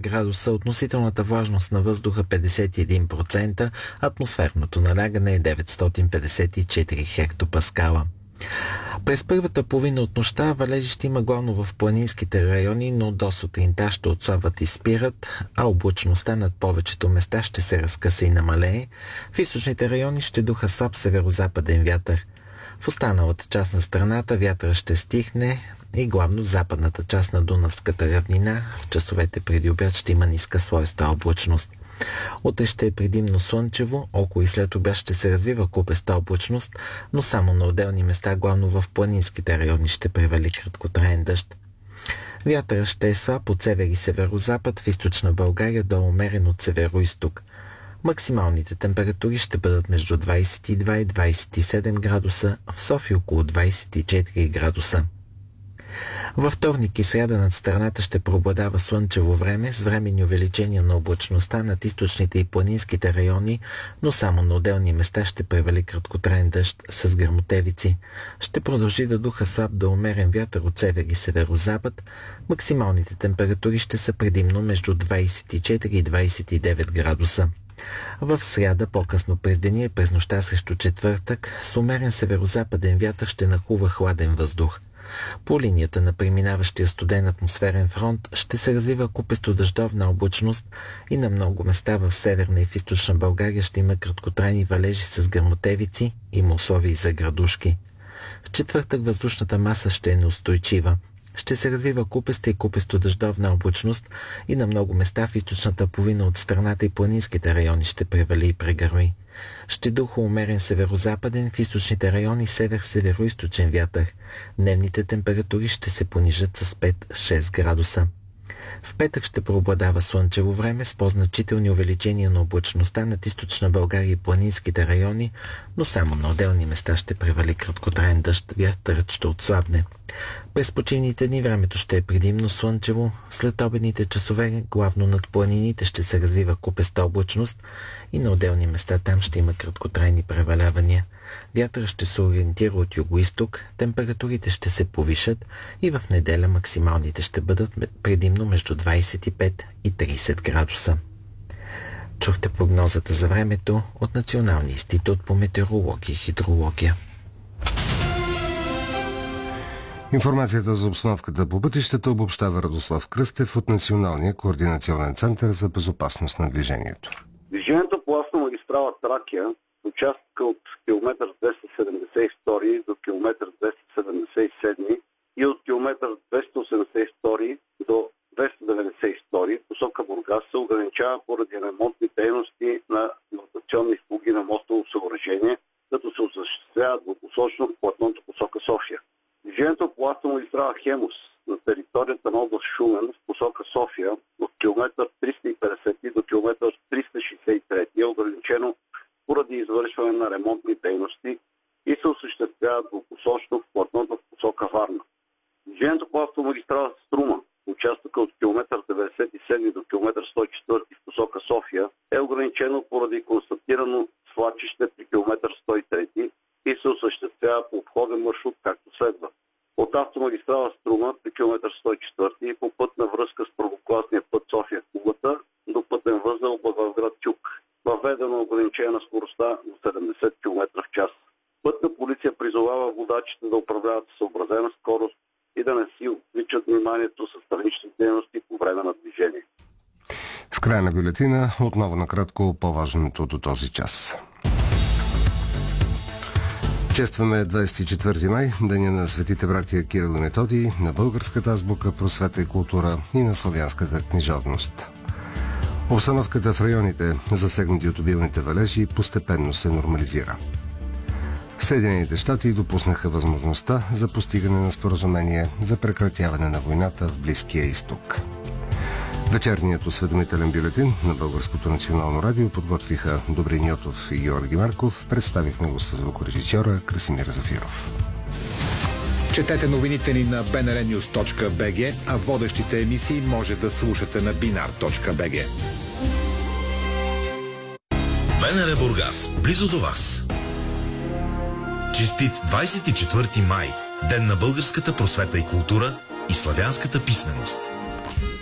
градуса, относителната влажност на въздуха 51%, атмосферното налягане е 954 хектопаскала. През първата половина от нощта валежи ще има главно в планинските райони, но до сутринта ще отслабват и спират, а облачността над повечето места ще се разкъса и намалее. В източните райони ще духа слаб северо-западен вятър. В останалата част на страната вятъра ще стихне и главно в западната част на Дунавската равнина в часовете преди обяд ще има ниска слоеста облачност. Утре ще е предимно слънчево, около и след обяд ще се развива купеста облачност, но само на отделни места, главно в планинските райони, ще превали краткотраен дъжд. Вятърът ще е слаб от север и северо-запад, в източна България до умерен от северо-исток. Максималните температури ще бъдат между 22 и 27 градуса, в София около 24 градуса. Във вторник и сряда над страната ще преобладава слънчево време с временни увеличения на облачността над източните и планинските райони, но само на отделни места ще превали краткотраен дъжд с гръмотевици. Ще продължи да духа слаб до умерен вятър от север и северо-запад. Максималните температури ще са предимно между 24 и 29 градуса. В сряда, по-късно през деня и през нощта срещу четвъртък, с умерен северо-западен вятър ще нахлува хладен въздух. По линията на преминаващия студен атмосферен фронт ще се развива купесто дъждовна облачност и на много места в северна и в източна България ще има краткотрайни валежи с гръмотевици, има условия за градушки. В четвъртък въздушната маса ще е неустойчива. Ще се развива купеста и купесто дъждовна облачност и на много места в източната половина от страната и планинските райони ще превали и прегърми. Ще духа умерен северо-западен, в източните райони север-северо-источен вятър. Дневните температури ще се понижат с 5-6 градуса. В петък ще преобладава слънчево време с по-значителни увеличения на облачността над източна България и планинските райони, но само на отделни места ще превали краткотраен дъжд, вятърът ще отслабне. През почивните дни времето ще е предимно слънчево, след обедните часове главно над планините ще се развива купеста облачност и на отделни места там ще има краткотрайни превалявания. Вятърът ще се ориентира от юго-исток, температурите ще се повишат и в неделя максималните ще бъдат предимно между 25 и 30 градуса. Чухте прогнозата за времето от Националния институт по метеорология и хидрология. Информацията за обстановката по пътищата обобщава Радослав Кръстев от Националния координационен център за безопасност на движението. Движението по автомагистрала Тракия, участъка от километър 272 до километър 277 и от километър 282 до 292 посока Бургас се ограничава поради ремонтни дейности на експлоатационни фуги на мостово съоръжение, като се осъществяват двупосочно в платното посока София. Движението по автомагистрала Хемус на територията на област Шумен в посока София от километър 350 до километър 363 е ограничено поради извършване на ремонтни дейности и се осъществява двупосочно в платното в посока Варна. Движението по автомагистрала Струма, участъка от километър 97 до километър 104 в посока София, е ограничено поради констатирано свлачище при километър 103 и се осъществява по обходен маршрут, както следва. От автомагистрала Струма при километър 104 и по пътна връзка с първокласния път София-Кугата до пътен възел Благоевград Чук. Въведено ограничение на скоростта до 70 км в час. Пътна полиция призовава водачите да управляват съобразена скорост и да не си отвличат вниманието с странични дейности по време на движение. В края на бюлетина отново накратко по-важното до този час. Честваме 24 май, деня на светите братия Кирил и Методий, на българската азбука, просвета и култура и на славянската книжовност. Обстановката в районите, засегнати от обилните валежи, постепенно се нормализира. Съединените щати допуснаха възможността за постигане на споразумение за прекратяване на войната в Близкия изток. Вечерният осведомителен бюлетин на Българското национално радио подготвиха Добрин Йотов и Георги Марков. Представихме го с звукорежисьора Красимир Зафиров. Четете новините ни на bnrnews.bg, а водещите емисии може да слушате на binar.bg. БНР Бургас, близо до вас. Честит 24 май, ден на българската просвета и култура и славянската писменост.